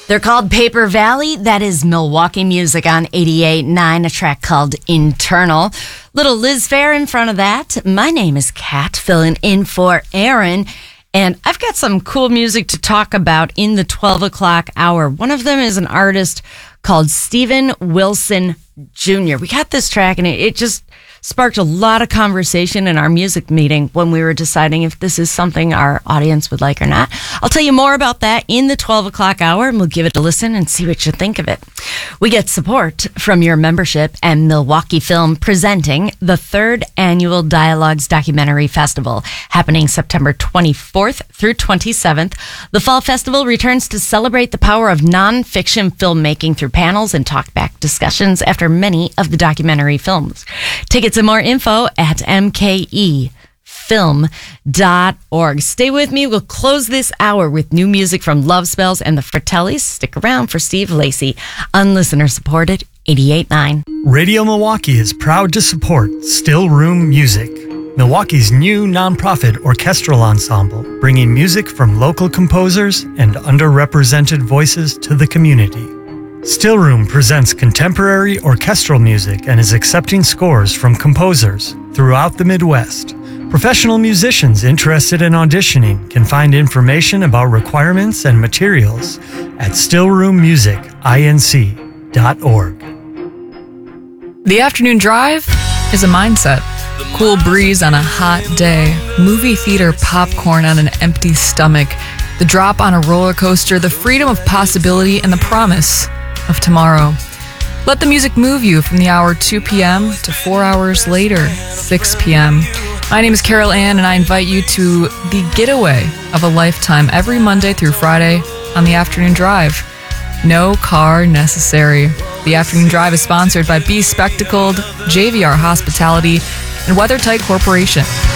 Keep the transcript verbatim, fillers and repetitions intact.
They're called Paper Valley. That is Milwaukee music on eighty-eight point nine, a track called Internal. Little Liz Fair in front of that. My name is Kat, filling in for Aaron. And I've got some cool music to talk about in the twelve o'clock hour. One of them is an artist called Steven Wilson Junior We got this track and it, it just sparked a lot of conversation in our music meeting when we were deciding if this is something our audience would like or not. I'll tell you more about that in the twelve o'clock hour, and we'll give it a listen and see what you think of it. We get support from your membership and Milwaukee Film presenting the third annual Dialogues Documentary Festival, happening September twenty-fourth through twenty-seventh. The Fall Festival returns to celebrate the power of nonfiction filmmaking through panels and talkback discussions after many of the documentary films. Tickets and more info at m k e film dot org. Stay with me. We'll close this hour with new music from Love Spells and the Fratellis. Stick around for Steve Lacy on listener-supported eighty-eight point nine. Radio Milwaukee is proud to support Still Room Music, Milwaukee's new nonprofit orchestral ensemble, bringing music from local composers and underrepresented voices to the community. Still Room presents contemporary orchestral music and is accepting scores from composers throughout the Midwest. Professional musicians interested in auditioning can find information about requirements and materials at still room music inc dot org. The afternoon drive is a mindset. Cool breeze on a hot day, movie theater popcorn on an empty stomach, the drop on a roller coaster, the freedom of possibility, and the promise of tomorrow. Let the music move you from the hour two p.m. to four hours later, six p.m. My name is Carol Ann, and I invite you to the getaway of a lifetime every Monday through Friday on the Afternoon Drive. No car necessary. The Afternoon Drive is sponsored by Be Spectacled, J V R Hospitality, and WeatherTight Corporation.